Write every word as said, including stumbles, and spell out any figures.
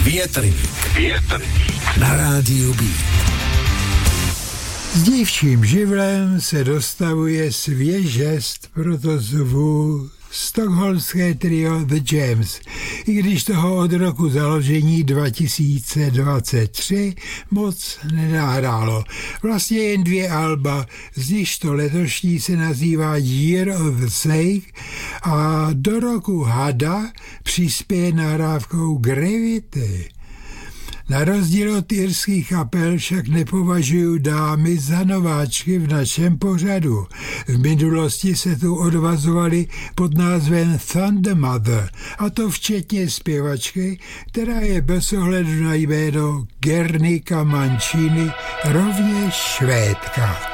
Větrník. Větrník. Na rádiu Beat. S dívčím živlem se dostavuje svěžest, proto zvu stockholmské trio The Jams, i když toho od roku založení dva tisíce dvacet tři moc nenahrálo. Vlastně jen dvě alba, z nichž to letošní se nazývá Year of the Snake a do roku hada přispěje nahrávkou Gravity. Na rozdíl od irských kapel však nepovažuju dámy za nováčky v našem pořadu. V minulosti se tu odvazovali pod názvem Thunder Mother, a to včetně zpěvačky, která je bez ohledu na jméno Gernika Mancini rovněž Švédka.